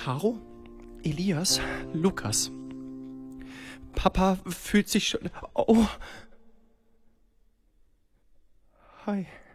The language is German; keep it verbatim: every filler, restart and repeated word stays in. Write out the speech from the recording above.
Caro? Elias? Lukas? Papa fühlt sich schon... Oh. Hi.